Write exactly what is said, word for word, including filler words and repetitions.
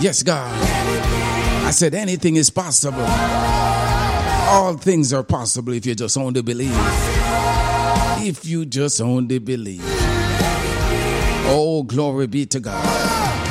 Yes, God. I said anything is possible. All things are possible if you just only believe. If you just only believe. Oh, glory be to God.